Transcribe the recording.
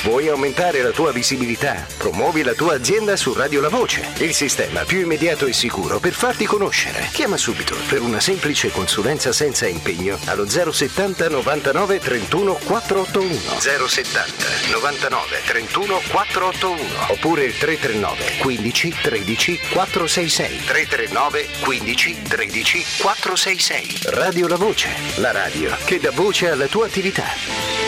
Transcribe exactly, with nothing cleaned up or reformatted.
Vuoi aumentare la tua visibilità? Promuovi la tua azienda su Radio La Voce, il sistema più immediato e sicuro per farti conoscere. Chiama subito per una semplice consulenza senza impegno allo zero settanta novantanove trentuno quattrocentottantuno zero settanta novantanove trentuno quattrocentottantuno oppure il tre tre nove quindici tredici quattrocentosessantai tre tre nove quindici tredici quattrocentosessantai. Radio La Voce, la radio che dà voce alla tua attività.